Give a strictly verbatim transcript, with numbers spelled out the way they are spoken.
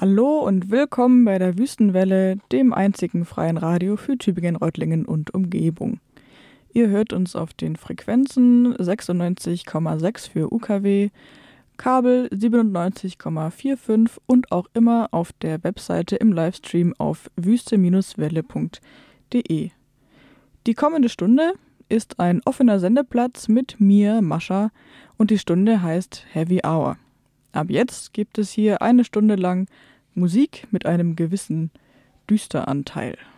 Hallo und willkommen bei der Wüstenwelle, dem einzigen freien Radio für Tübingen, Reutlingen und Umgebung. Ihr hört uns auf den Frequenzen sechsundneunzig Komma sechs für U K W, Kabel siebenundneunzig Komma fünfundvierzig und auch immer auf der Webseite im Livestream auf wüste Welle punkt de. Die kommende Stunde ist ein offener Sendeplatz mit mir, Mascha, und die Stunde heißt Heavy Hour. Ab jetzt gibt es hier eine Stunde lang Musik mit einem gewissen Düsteranteil.